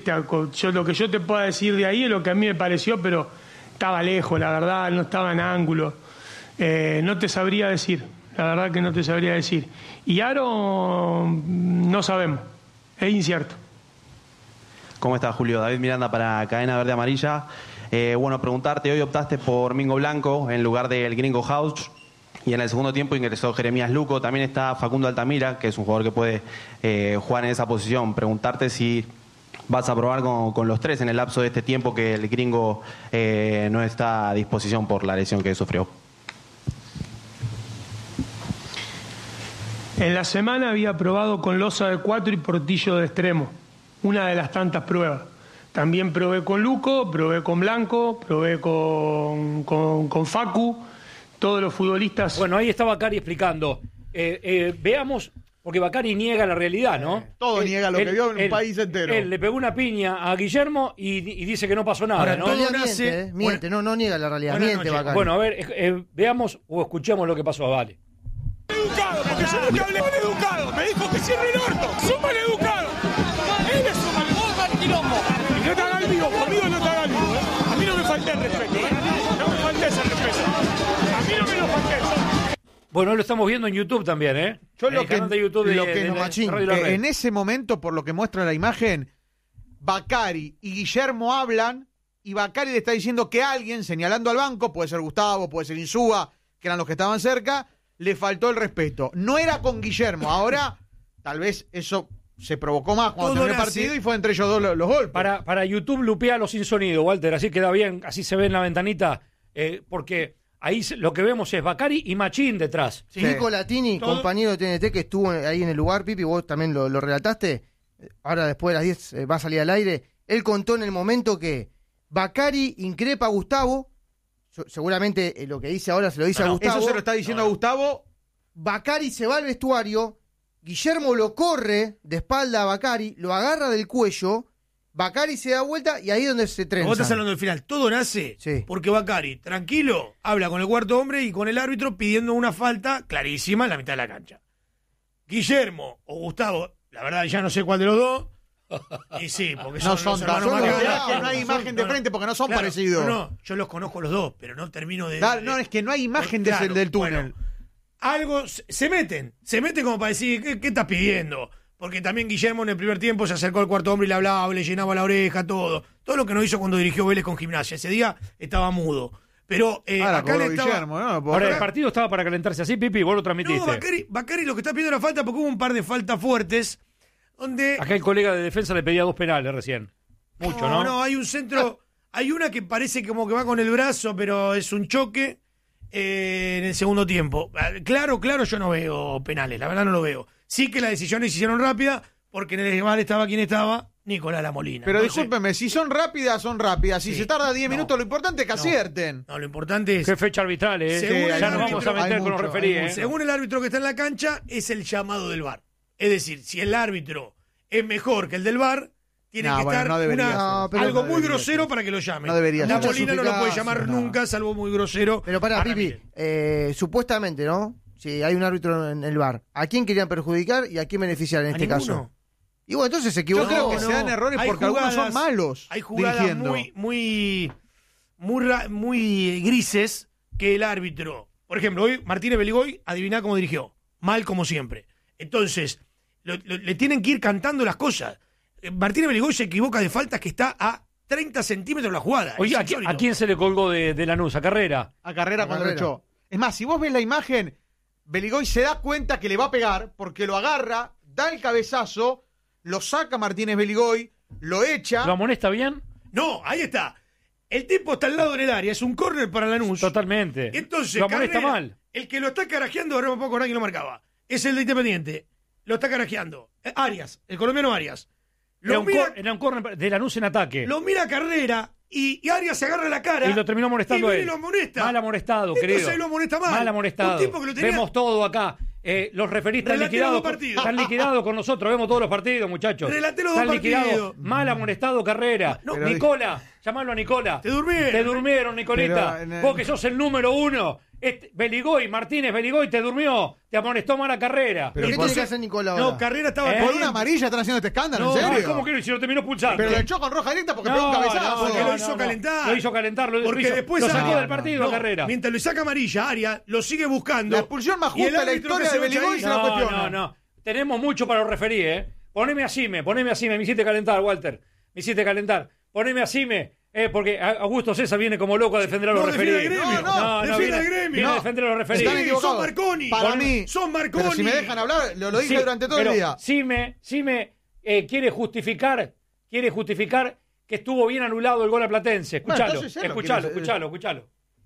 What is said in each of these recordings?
Yo, lo que yo te puedo decir de ahí es lo que a mí me pareció, pero estaba lejos, la verdad, no estaba en ángulo. No te sabría decir, la verdad que no te sabría decir. Y Aro, no sabemos, es incierto. ¿Cómo estás, Julio? David Miranda para Cadena Verde Amarilla. Bueno, preguntarte, hoy optaste por Mingo Blanco en lugar del Gringo House. Y en el segundo tiempo ingresó Jeremías Luco. También está Facundo Altamira, que es un jugador que puede jugar en esa posición. Preguntarte si vas a probar con los tres en el lapso de este tiempo que el Gringo no está a disposición por la lesión que sufrió. En la semana había probado con Loza de 4 y Portillo de extremo. Una de las tantas pruebas. También probé con Luco, probé con Blanco, probé con Facu. Todos los futbolistas... Bueno, ahí está Bacari explicando. Veamos, porque Bacari niega la realidad, ¿no? Todo niega lo que vio en un país entero. Él le pegó una piña a Guillermo y dice que no pasó nada. Ahora, ¿no? Miente, no niega la realidad, miente Bacari. Bueno, a ver, veamos o escuchemos lo que pasó a Vale. Educado, porque yo nunca hablé mal educado. Me dijo que cierre el orto. Son mal educados. Él es un mal quilombo. Y no te hagas el vivo, conmigo no te hagas el vivo. A mí no me falta el respeto. No me falta ese respeto. A mí no me lo falta. Bueno, lo estamos viendo en YouTube también, ¿eh? Yo lo que en ese momento, por lo que muestra la imagen, Bacari y Guillermo hablan y Bacari le está diciendo que alguien, señalando al banco, puede ser Gustavo, puede ser Insúa, que eran los que estaban cerca, le faltó el respeto. No era con Guillermo. Ahora, tal vez eso se provocó más cuando terminó el partido y fue entre ellos dos los golpes. Para YouTube lupealo sin sonido, Walter, así queda bien, así se ve en la ventanita, porque ahí lo que vemos es Bacari y Machín detrás. Sí. Nico Latini, compañero de TNT que estuvo ahí en el lugar, Pipi, vos también lo relataste, ahora después de las 10 va a salir al aire, él contó en el momento que Bacari increpa a Gustavo, seguramente lo que dice ahora se lo dice a Gustavo. Eso se lo está diciendo a Gustavo. Bacari se va al vestuario, Guillermo lo corre de espalda a Bacari, lo agarra del cuello, Bacari se da vuelta y ahí es donde se trenza. Vos estás hablando del final. Todo nace porque Bacari, tranquilo, habla con el cuarto hombre y con el árbitro pidiendo una falta clarísima en la mitad de la cancha. Guillermo o Gustavo, la verdad ya no sé cuál de los dos. Y sí, porque no son tan no hay imagen de frente porque no son parecidos. No, yo los conozco los dos, pero no termino de... No, es que no hay imagen del túnel. Bueno, algo, se meten como para decir, ¿qué estás pidiendo? Porque también Guillermo en el primer tiempo se acercó al cuarto hombre y le hablaba, le llenaba la oreja, todo lo que no hizo cuando dirigió Vélez con Gimnasia. Ese día estaba mudo. Pero acá le estaba... Guillermo, ¿no? Ahora, el partido estaba para calentarse así, Pipi, vos lo transmitiste. No, Bacari lo que está pidiendo la falta, porque hubo un par de faltas fuertes, donde... Acá el colega de defensa le pedía 2 penales recién. Mucho, ¿no? No, hay un centro... Hay una que parece como que va con el brazo, pero es un choque en el segundo tiempo. Claro, yo no veo penales, la verdad no lo veo. Sí que las decisiones se hicieron rápidas, porque en el rival estaba quien estaba, Nicolás Lamolina. Pero entonces, discúlpeme, si son rápidas, son rápidas. Si se tarda 10 minutos, lo importante es que acierten. No, lo importante es... Qué fecha arbitral, ya nos vamos a meter con los referidos. Según el árbitro que está en la cancha, es el llamado del VAR. Es decir, si el árbitro es mejor que el del VAR, tiene que estar algo muy grosero para que lo llame. No debería ser. Molina no lo puede llamar nunca, salvo muy grosero. Pero pará, Pipi, supuestamente, ¿no? Si hay un árbitro en el VAR, ¿a quién querían perjudicar y a quién beneficiar en este caso? Y bueno, entonces se equivocó. Yo creo que se dan errores porque algunos son malos. Hay jugadas muy grises que el árbitro... Por ejemplo, hoy Martínez Beligoy, adiviná cómo dirigió. Mal como siempre. Entonces, le tienen que ir cantando las cosas. Martínez Beligoy se equivoca de faltas que está a 30 centímetros de la jugada. Oye, ¿a quién se le colgó de Lanús? ¿A Carrera? A Carrera cuando lo echó. Es más, si vos ves la imagen, Beligoy se da cuenta que le va a pegar porque lo agarra, da el cabezazo, lo saca Martínez Beligoy, lo echa. ¿Lo amonesta bien? No, ahí está. El tipo está al lado del área, es un córner para Lanús. Totalmente. Entonces, lo amonesta mal. El que lo está carajeando, ahora un poco nadie lo marcaba, es el de Independiente. Lo está carajeando. Arias, el colombiano Arias. Era un córner de Lanús en ataque. Lo mira Carrera y Arias se agarra la cara. Y lo terminó amonestando a él. Y lo amonesta. Mal amonestado, querido. Entonces lo amonesta mal. Mal amonestado. Un tipo que lo tenía... Vemos todo acá. Los referís están liquidados con nosotros. Vemos todos los partidos, muchachos. Relaté los dos partidos. Mal amonestado Carrera. Nicola, Llamalo a Nicola. Te durmieron. Te durmieron, Nicolita. Pero, Vos que sos el número 1. Martínez Beligoy te durmió. Te amonestó mala carrera. ¿Pero qué tiene que hacer Nicola ahora? No, Carrera estaba... Por una amarilla están haciendo este escándalo, ¿en serio? ¿Cómo que si lo terminó expulsando? Pero lo echó con roja directa porque pegó un cabezazo. porque lo hizo calentar. Lo hizo calentar. Porque después lo sacó del partido a Carrera. Mientras le saca amarilla, Arias lo sigue buscando. La expulsión más justa de la historia de Beligoy se la cuestiona. No. Tenemos mucho para referir, ¿eh? Poneme a Sime. Me hiciste calentar, Walter. Poneme a Sime. Porque Augusto César viene como loco a defender a los referidos. Defiende al gremio. Viene a defender a los referidos. Están equivocados. Son Marconi. Para mí. Son Marconi. Pero si me dejan hablar, lo dije durante todo el día. Sime quiere justificar que estuvo bien anulado el gol a Platense. Escuchalo.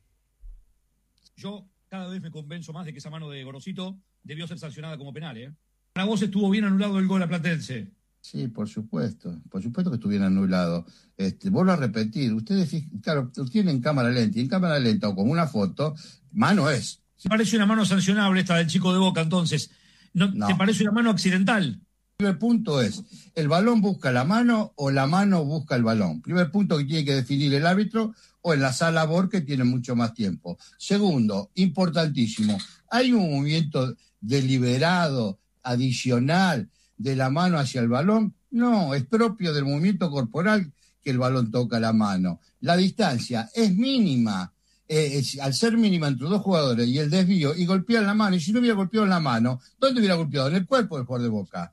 Yo cada vez me convenzo más de que esa mano de Gorosito debió ser sancionada como penal, ¿eh? Para vos estuvo bien anulado el gol a Platense. Sí, por supuesto que estuviera anulado. Vuelvo a repetir, ustedes, claro, tienen cámara lenta, y en cámara lenta o como una foto, mano es. ¿Te parece una mano sancionable esta del chico de Boca entonces? ¿No. ¿Te parece una mano accidental? El punto es, ¿el balón busca la mano o la mano busca el balón? Primer punto que tiene que definir el árbitro o en la sala VAR que tiene mucho más tiempo. Segundo, importantísimo, hay un movimiento deliberado, adicional, de la mano hacia el balón. No, es propio del movimiento corporal que el balón toca la mano. La distancia es mínima. Al ser mínima entre dos jugadores y el desvío y golpear la mano, y si no hubiera golpeado en la mano, ¿dónde hubiera golpeado? En el cuerpo del jugador de Boca.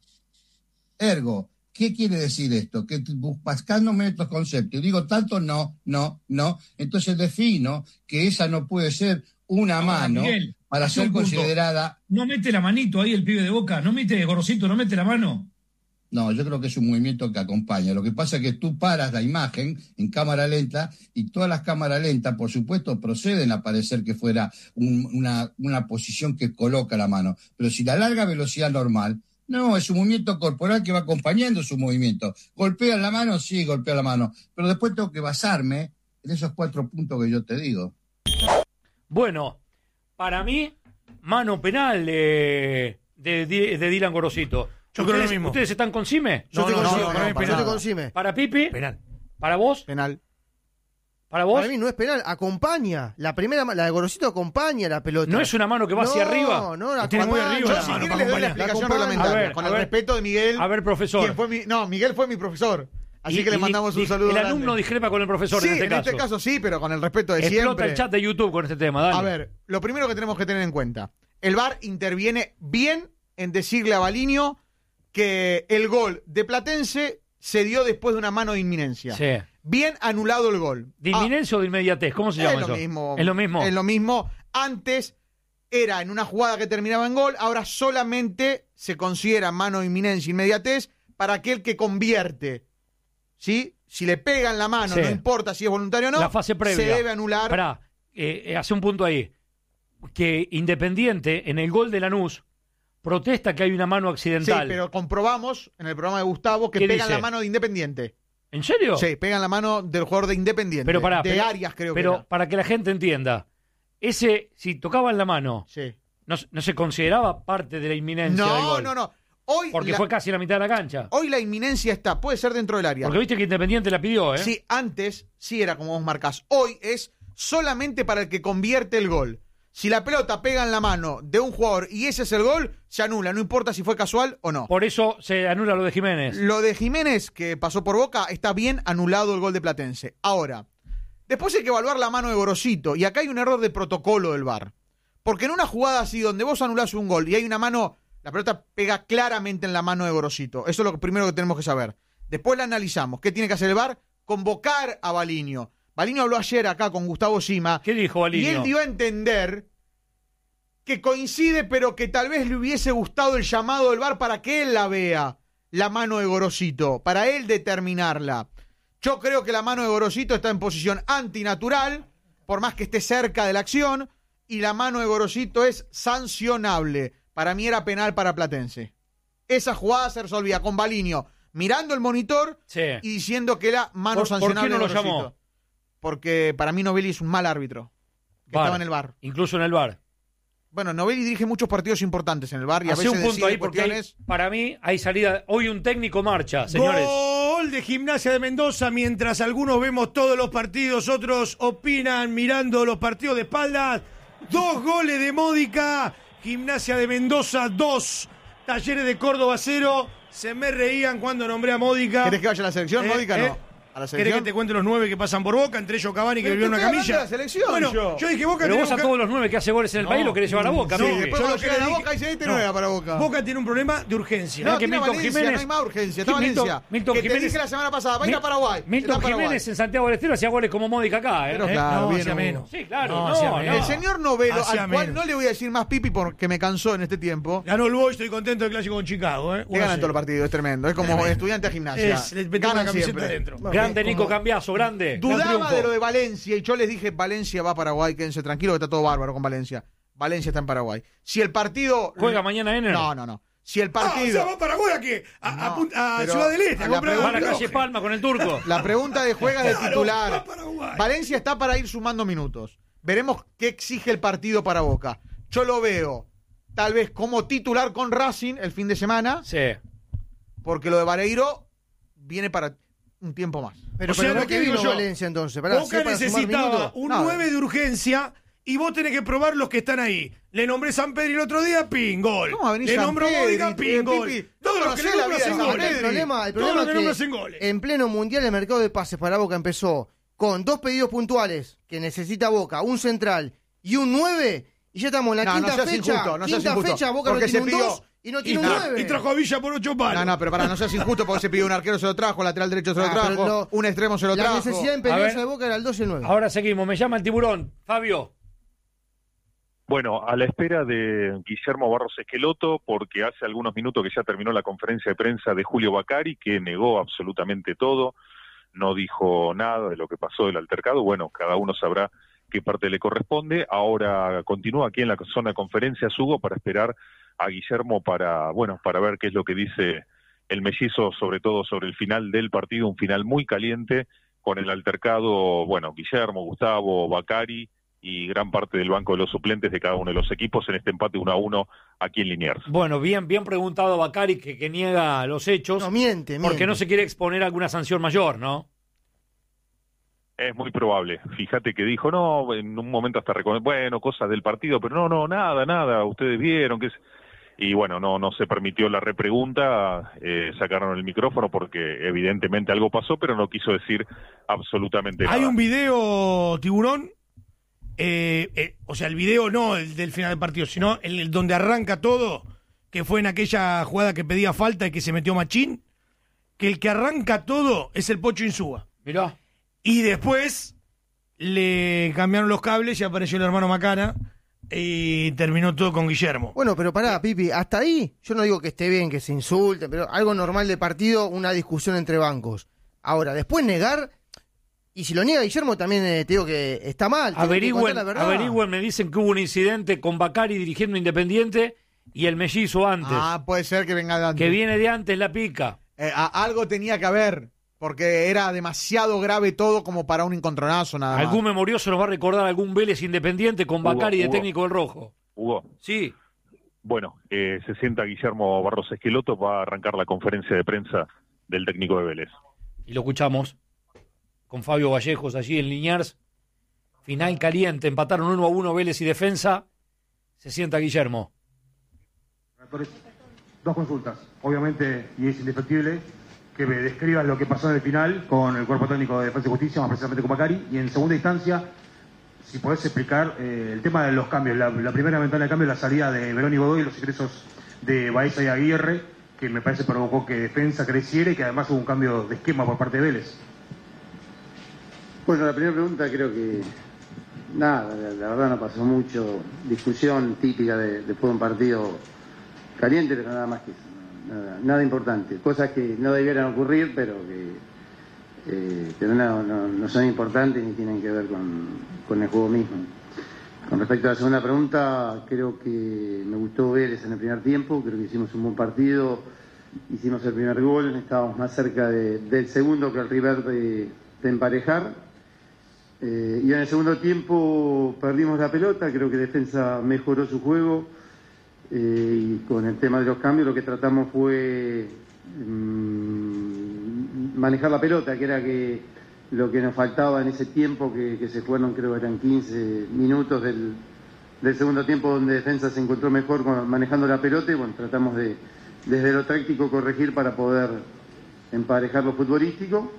Ergo, ¿qué quiere decir esto? Que buscándome estos conceptos, y digo tanto no, entonces defino que esa no puede ser una mano, Miguel, para ser considerada... ¿No mete la manito ahí el pibe de Boca? ¿No mete Gorosito, no mete la mano? No, yo creo que es un movimiento que acompaña. Lo que pasa es que tú paras la imagen en cámara lenta y todas las cámaras lentas, por supuesto, proceden a parecer que fuera una posición que coloca la mano. Pero si la larga velocidad normal... No, es un movimiento corporal que va acompañando su movimiento. ¿Golpea la mano? Sí, golpea la mano. Pero después tengo que basarme en esos 4 puntos que yo te digo. Bueno, para mí, mano penal de Dylan Gorosito. Yo creo lo mismo. ¿Ustedes están con Sime? Yo estoy con Sime. ¿Para Pipi? Penal. ¿Para vos? Penal. ¿Para vos? Para mí no es penal, acompaña. La de Gorosito acompaña la pelota. ¿No es una mano que va hacia arriba? No, la tiene muy arriba Yo la si mano quiere para le doy la acompañar. explicación La reglamentaria. Con el respeto de Miguel. A ver, profesor. Miguel fue mi profesor. Así que le mandamos un saludo El grande. alumno discrepa con el profesor Sí, en este caso. sí, pero con el respeto de Explota siempre. el chat de YouTube con este tema, dale. A ver, lo primero que tenemos que tener en cuenta. El VAR interviene bien en decirle a Balinio que el gol de Platense se dio después de una mano de inminencia. Sí. Bien anulado el gol. ¿De inminencia o de inmediatez? ¿Cómo se llama eso? Es lo mismo. Es lo mismo. Antes era en una jugada que terminaba en gol, ahora solamente se considera mano de inminencia, inmediatez, para aquel que convierte. ¿Sí? Si le pegan la mano, no importa si es voluntario o no, la fase previa. Se debe anular. Pará, hace un punto ahí. Que Independiente, en el gol de Lanús, protesta que hay una mano accidental. Sí, pero comprobamos en el programa de Gustavo que pegan la mano de Independiente. ¿En serio? Sí, pegan la mano del jugador de Independiente. Pero Arias, creo que era. Pero para que la gente entienda, si tocaban la mano, no se consideraba parte de la inminencia del gol. No. Porque fue casi la mitad de la cancha. Hoy la inminencia está, puede ser dentro del área. Porque viste que Independiente la pidió, ¿eh? Sí, antes sí era como vos marcás. Hoy es solamente para el que convierte el gol. Si la pelota pega en la mano de un jugador y ese es el gol, se anula, no importa si fue casual o no. Por eso se anula lo de Jiménez. Lo de Jiménez, que pasó por Boca, está bien anulado el gol de Platense. Ahora, después hay que evaluar la mano de Gorosito, y acá hay un error de protocolo del VAR. Porque en una jugada así, donde vos anulás un gol y hay una mano, la pelota pega claramente en la mano de Gorosito. Eso es lo primero que tenemos que saber. Después la analizamos. ¿Qué tiene que hacer el VAR? Convocar a Balinio. Balinio habló ayer acá con Gustavo Sima. ¿Qué dijo Balinio? Y él dio a entender que coincide, pero que tal vez le hubiese gustado el llamado del VAR para que él la vea, la mano de Gorosito, para él determinarla. Yo creo que la mano de Gorosito está en posición antinatural, por más que esté cerca de la acción, y la mano de Gorosito es sancionable. Para mí era penal para Platense. Esa jugada se resolvía con Balinio mirando el monitor y diciendo que era mano sancionable. ¿Por qué no lo llamó? Porque para mí Novelli es un mal árbitro. Que estaba en el VAR. Incluso en el VAR. Bueno, Novelli dirige muchos partidos importantes en el VAR y a Hace veces un punto ahí porque para mí hay salida. Hoy un técnico marcha, señores. Gol de Gimnasia de Mendoza, mientras algunos vemos todos los partidos, otros opinan mirando los partidos de espaldas. 2 goles de Módica, Gimnasia de Mendoza 2, Talleres de Córdoba 0. Se me reían cuando nombré a Módica. ¿Querés que vaya a la selección, Módica? No. ¿A la selección? ¿Querés que te cuente los 9 que pasan por Boca? Entre ellos Cavani, que vivió en una camilla. La selección, bueno, yo dije Boca. Pero vos a todos los 9 que hace goles en el país lo querés llevar a Boca. Sí, después cuando llega a Boca dice, este no era para Boca. Boca tiene un problema de urgencia. No, tiene Valencia, Jiménez, no hay más urgencia. Está Valencia. Milton que Jiménez, te dije la semana pasada, va a ir a Paraguay. Milton Jiménez en Santiago del Estero hacía goles como Módica acá, Pero claro, no, hacía menos. Sí, claro, no. El señor Novelo, al cual no le voy a decir más Pipi porque me cansó en este tiempo. Ganó el Boy, estoy contento del clásico con Chicago. Que ganan todos los partidos, es tremendo. Es como estudiante de gimnasia. Ganan siempre. Grande Nico Cambiaso, grande. Dudaba de lo de Valencia y yo les dije, Valencia va a Paraguay, quédense tranquilos que está todo bárbaro con Valencia. Valencia está en Paraguay. Si el partido... ¿Juega mañana en él? No. Si el partido... ¿va a Paraguay a qué? A Ciudad del Este. Va a la calle Palma con el turco. La pregunta de juega de titular. Valencia está para ir sumando minutos. Veremos qué exige el partido para Boca. Yo lo veo tal vez como titular con Racing el fin de semana. Sí. Porque lo de Vareiro viene para un tiempo más. Pero ¿para qué vino Valencia entonces? Boca necesitaba un 9 de urgencia y vos tenés que probar los que están ahí. Le nombré San Pedro el otro día, pin, gol. Le nombro Módica, pin, gol. Todos los que le nombro hacen goles. El problema es que en pleno mundial el mercado de pases para Boca empezó con 2 pedidos puntuales que necesita Boca, un central y un 9, y ya estamos en la quinta fecha, Boca no tiene un 2 y no tiene un 9. Y trajo a Villa por 8 palos. No, pero para no seas injusto, porque se pidió un arquero, se lo trajo, lateral derecho se lo trajo, un extremo se lo trajo. La necesidad imperiosa de Boca era el 2 y el 9. Ahora seguimos, me llama el tiburón. Fabio. Bueno, a la espera de Guillermo Barros Esqueloto, porque hace algunos minutos que ya terminó la conferencia de prensa de Julio Bacari, que negó absolutamente todo, no dijo nada de lo que pasó del altercado. Bueno, cada uno sabrá qué parte le corresponde. Ahora continúa aquí en la zona de conferencias, Hugo, para esperar a Guillermo para ver qué es lo que dice el mellizo, sobre todo sobre el final del partido, un final muy caliente, con el altercado, Guillermo, Gustavo, Bacari y gran parte del banco de los suplentes de cada uno de los equipos en este empate 1-1 aquí en Liniers. Bueno, bien preguntado Bacari, que niega los hechos. No, miente. Porque no se quiere exponer a alguna sanción mayor, ¿no? Es muy probable. Fíjate que dijo, no, en un momento hasta cosas del partido, pero no, nada, ustedes vieron que es... Y bueno, no se permitió la repregunta, sacaron el micrófono porque evidentemente algo pasó, pero no quiso decir absolutamente nada. Hay un video, Tiburón, o sea, el video no el del final del partido, sino el donde arranca todo, que fue en aquella jugada que pedía falta y que se metió Machín, que el que arranca todo es el Pocho Insúa. Mirá. Y después le cambiaron los cables y apareció el hermano Macana y terminó todo con Guillermo. Bueno, pero pará, Pipi, hasta ahí yo no digo que esté bien, que se insulten, pero algo normal de partido, una discusión entre bancos. Ahora, después negar, y si lo niega Guillermo también te digo que está mal. Averigüen, me dicen que hubo un incidente con Bacari dirigiendo Independiente y el mellizo antes. Puede ser que venga de antes. Que viene de antes la pica. Algo tenía que haber. Porque era demasiado grave todo como para un encontronazo nada más. Algún memorioso nos va a recordar algún Vélez Independiente con Bacari de técnico del Rojo. Hugo. Sí. Bueno, se sienta Guillermo Barros Esqueloto, va a arrancar la conferencia de prensa del técnico de Vélez. Y lo escuchamos con Fabio Vallejos allí en Liniers. Final caliente, empataron 1-1 Vélez y Defensa. Se sienta Guillermo. 2 consultas. Obviamente, y es indefectible, que me describas lo que pasó en el final con el cuerpo técnico de Defensa y Justicia, más precisamente con Bacari, y en segunda instancia, si podés explicar el tema de los cambios, la primera ventana de cambio, la salida de Verón y Godoy, los ingresos de Baeza y Aguirre, que me parece provocó que Defensa creciera y que además hubo un cambio de esquema por parte de Vélez. Bueno, la primera pregunta creo que nada, la verdad no pasó mucho, discusión típica después de un partido caliente, pero nada más que eso. Nada importante, cosas que no debieran ocurrir, pero que no son importantes ni tienen que ver con el juego mismo. Con respecto a la segunda pregunta, creo que me gustó Vélez en el primer tiempo, creo que hicimos un buen partido, hicimos el primer gol, estábamos más cerca del segundo que el River de emparejar, y en el segundo tiempo perdimos la pelota, creo que Defensa mejoró su juego. Y con el tema de los cambios lo que tratamos fue manejar la pelota, que era lo que nos faltaba en ese tiempo que se fueron, creo que eran 15 minutos del segundo tiempo, donde Defensa se encontró mejor manejando la pelota, y bueno, tratamos de, desde lo táctico, corregir para poder emparejar lo futbolístico,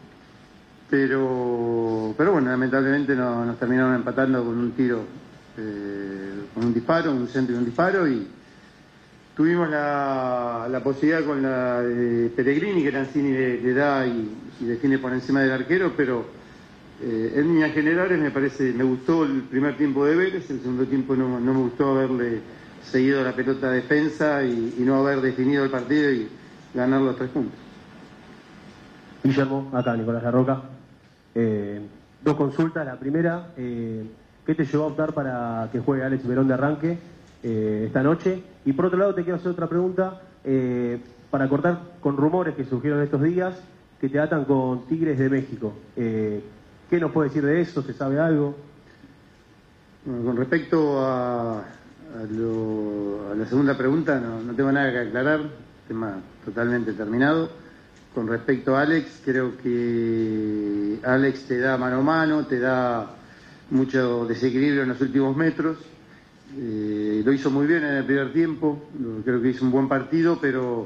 pero bueno, lamentablemente nos terminaron empatando con un tiro, con un disparo, un centro y un disparo, y tuvimos la posibilidad con la de Pellegrini, que Lanzini le da y define por encima del arquero, pero en líneas generales me gustó el primer tiempo de Vélez. El segundo tiempo no me gustó haberle seguido la pelota a Defensa y no haber definido el partido y ganar los 3 puntos. Guillermo, acá Nicolás Larroca. 2 consultas. La primera, ¿qué te llevó a optar para que juegue Alex Verón de arranque esta noche? Y por otro lado te quiero hacer otra pregunta, para cortar con rumores que surgieron estos días, que te atan con Tigres de México. ¿Qué nos puede decir de eso? ¿Se sabe algo? Bueno, con respecto a la segunda pregunta, no tengo nada que aclarar, tema totalmente terminado. Con respecto a Alex, creo que Alex te da mano a mano, te da mucho desequilibrio en los últimos metros. Lo hizo muy bien en el primer tiempo, creo que hizo un buen partido, pero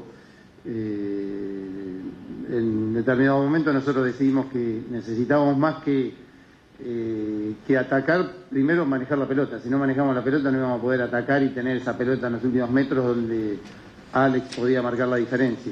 en determinado momento nosotros decidimos que necesitábamos más que atacar, primero manejar la pelota. Si no manejamos la pelota no íbamos a poder atacar y tener esa pelota en los últimos metros donde Alex podía marcar la diferencia.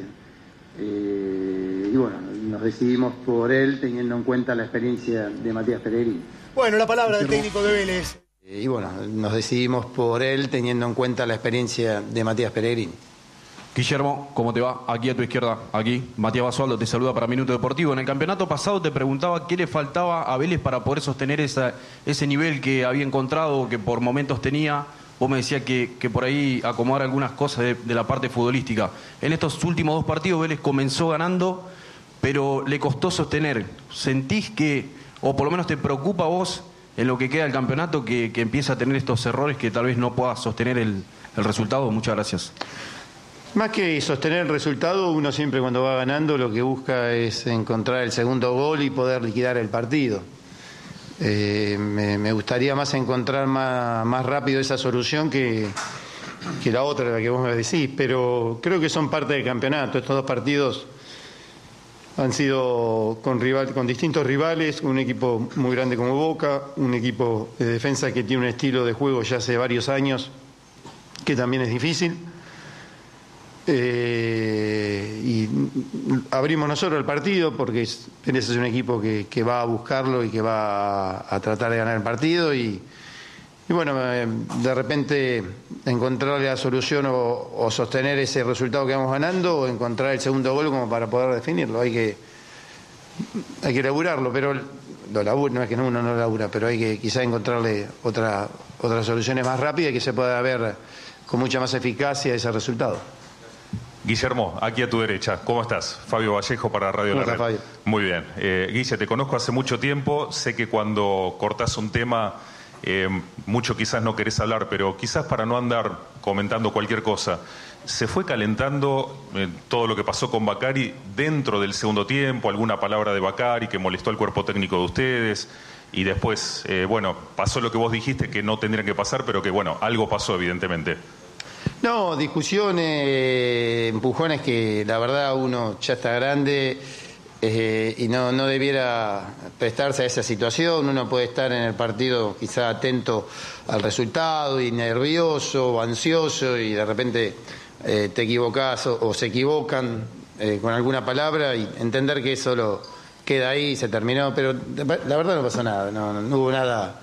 Y bueno, nos decidimos por él teniendo en cuenta la experiencia de Matías Pellegrini. Bueno, la palabra del técnico de Vélez. Y bueno, nos decidimos por él teniendo en cuenta la experiencia de Matías Pellegrini. Guillermo, ¿cómo te va? Aquí a tu izquierda, aquí, Matías Basualdo te saluda para Minuto Deportivo. En el campeonato pasado te preguntaba qué le faltaba a Vélez para poder sostener ese nivel que había encontrado, que por momentos tenía. Vos me decías que por ahí acomodar algunas cosas de la parte futbolística. En estos últimos 2 partidos Vélez comenzó ganando, pero le costó sostener. ¿Sentís que, o por lo menos te preocupa a vos, en lo que queda del campeonato, que empieza a tener estos errores que tal vez no pueda sostener el resultado? Muchas gracias. Más que sostener el resultado, uno siempre cuando va ganando lo que busca es encontrar el segundo gol y poder liquidar el partido. Me gustaría más encontrar más rápido esa solución que la otra, la que vos me decís, pero creo que son parte del campeonato. Estos 2 partidos han sido con distintos rivales, un equipo muy grande como Boca, un equipo de Defensa que tiene un estilo de juego ya hace varios años que también es difícil. Y abrimos nosotros el partido porque Vélez es un equipo que va a buscarlo y que va a tratar de ganar el partido y bueno, de repente encontrarle la solución o sostener ese resultado que vamos ganando o encontrar el segundo gol como para poder definirlo. Hay que laburarlo, pero no es que uno no labura, pero hay que quizás encontrarle otras soluciones más rápidas y que se pueda ver con mucha más eficacia ese resultado. Guillermo, aquí a tu derecha, ¿cómo estás? Fabio Vallejo para Radio La Red. Fabio? Muy bien. Guille, te conozco hace mucho tiempo, sé que cuando cortás un tema, mucho quizás no querés hablar, pero quizás para no andar comentando cualquier cosa, ¿se fue calentando todo lo que pasó con Bacari dentro del segundo tiempo? ¿Alguna palabra de Bacari que molestó al cuerpo técnico de ustedes? Y después, pasó lo que vos dijiste que no tendría que pasar, pero que algo pasó evidentemente. No, discusiones, empujones que la verdad uno ya está grande y no debiera prestarse a esa situación. Uno puede estar en el partido quizá atento al resultado y nervioso o ansioso y de repente te equivocás o se equivocan con alguna palabra y entender que eso queda ahí y se terminó. Pero la verdad no pasó nada, no hubo nada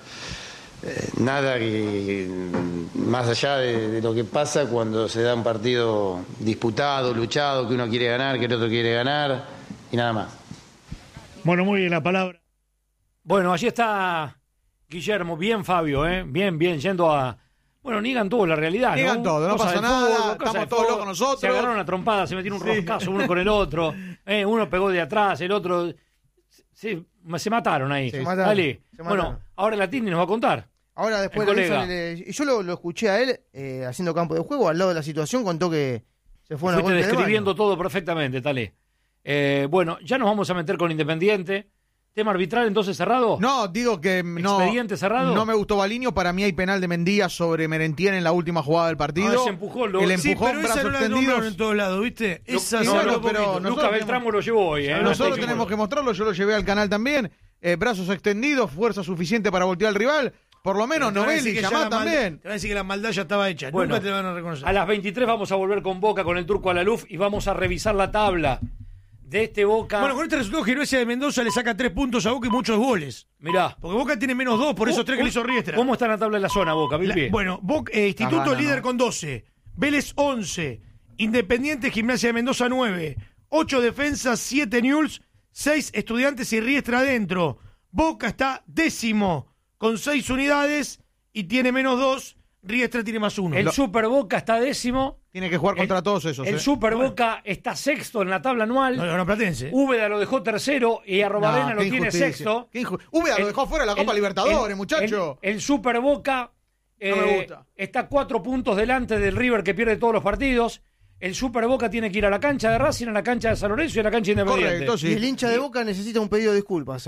que más allá de lo que pasa cuando se da un partido disputado, luchado, que uno quiere ganar, que el otro quiere ganar y nada más. Bueno, muy bien la palabra. Bueno, allí está Guillermo, bien Fabio, bien, yendo a... Bueno, niegan todo la realidad, niegan todo, no pasa nada, estamos todos locos nosotros. Se agarraron a trompada, se metieron un roscazo uno con el otro, uno pegó de atrás, el otro... Se mataron ahí. Sí, mataron. Dale. Bueno, ahora la Tini nos va a contar. Ahora después yo lo escuché a él haciendo campo de juego, al lado de la situación, contó que se fue una fuiste describiendo todo perfectamente, Tale. Bueno, ya nos vamos a meter con Independiente. ¿Tema arbitral entonces cerrado? No, digo que no. ¿Expediente cerrado? No me gustó Baliño. Para mí hay penal de Mendía sobre Merentiel en la última jugada del partido. Ese empujó, el empujón, sí, pero brazos esa no la extendidos. nombraron en todos lados, ¿viste? Esa pero Lucas Beltramo lo llevó hoy. Nosotros tenemos que mostrarlo. Yo lo llevé al canal también. Brazos extendidos, fuerza suficiente para voltear al rival. Por lo menos Novelli, Llamá también. Te van a decir que la maldad ya estaba hecha. Bueno, nunca te van a reconocer. A las 23 vamos a volver con Boca, con el Turco Alaluf, y vamos a revisar la tabla de este Boca. Bueno, con este resultado Gimnasia de Mendoza le saca 3 puntos a Boca y muchos goles. Mirá. Porque Boca tiene menos 2 por esos 3 que le hizo Riestra. ¿Cómo está en la tabla de la zona, Boca? Bueno, Instituto líder con 12, Vélez 11, Independiente Gimnasia de Mendoza 9, 8 defensas, 7 Newell's, 6 Estudiantes y Riestra adentro. Boca está 10º con 6 unidades y tiene menos 2. Riestra tiene más 1. El Super Boca está 10º. Tiene que jugar contra todos esos. El Super Boca está 6º en la tabla anual. No, Platense. Úbeda lo dejó 3º y Arrobarena lo tiene 6º. Úbeda lo dejó fuera de la Copa Libertadores, muchacho. El Super Boca está 4 puntos delante del River, que pierde todos los partidos. El Super Boca tiene que ir a la cancha de Racing, a la cancha de San Lorenzo y a la cancha Independiente. Correcto, sí. Y el hincha de Boca necesita un pedido de disculpas,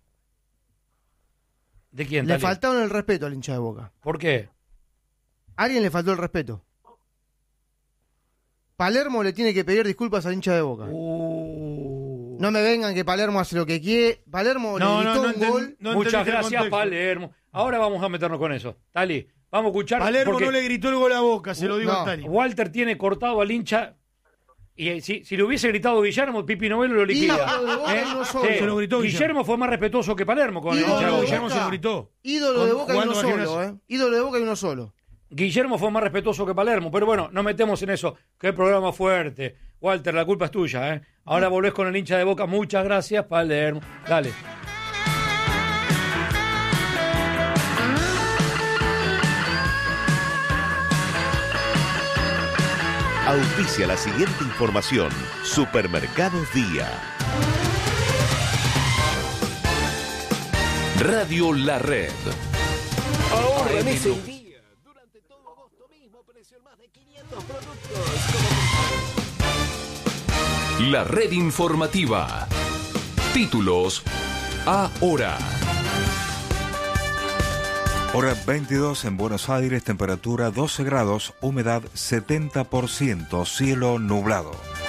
¿De quién? Le faltaron el respeto al hincha de Boca. ¿Por qué? A alguien le faltó el respeto. Palermo le tiene que pedir disculpas al hincha de Boca. No me vengan que Palermo hace lo que quiere. Palermo le gritó un gol. Muchas gracias, Palermo. Ahora vamos a meternos con eso. Tali, vamos a escuchar. Palermo no le gritó el gol a Boca, se lo digo a Tali. Walter tiene cortado al hincha. Y si le hubiese gritado Guillermo, Pipi Novelo lo liquida. Se lo gritó Guillermo fue más respetuoso que Palermo con el hincha de Boca. Guillermo se lo gritó. Ídolo de Boca y uno solo, Ídolo de Boca y uno solo. Guillermo fue más respetuoso que Palermo, pero bueno, no metemos en eso. Qué programa fuerte. Walter, la culpa es tuya, Ahora volvés con el hincha de Boca. Muchas gracias, Palermo. Dale. Auspicia la siguiente información. Supermercados Día. Radio La Red. Ahorra en ese día. Durante todo agosto mismo, precio en más de 500 productos. La Red Informativa. Títulos ahora. Hora 22 en Buenos Aires, temperatura 12 grados, humedad 70%, cielo nublado.